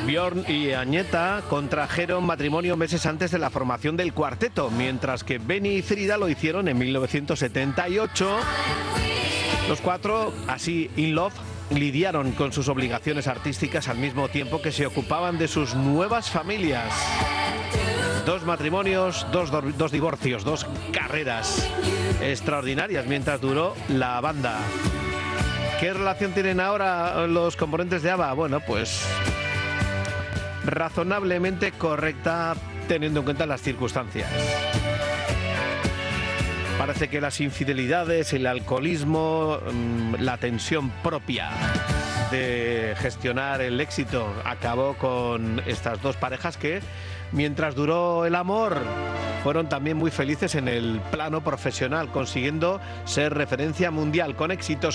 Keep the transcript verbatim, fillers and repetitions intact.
Björn y Agneta contrajeron matrimonio meses antes de la formación del cuarteto, mientras que Benny y Frida lo hicieron en mil novecientos setenta y ocho. Los cuatro, así in love, lidiaron con sus obligaciones artísticas al mismo tiempo que se ocupaban de sus nuevas familias. Dos matrimonios, dos, dos divorcios, dos carreras extraordinarias mientras duró la banda. ¿Qué relación tienen ahora los componentes de ABBA? Bueno, pues razonablemente correcta teniendo en cuenta las circunstancias. Parece que las infidelidades, el alcoholismo, la tensión propia de gestionar el éxito acabó con estas dos parejas que, mientras duró el amor, fueron también muy felices en el plano profesional, consiguiendo ser referencia mundial con éxitos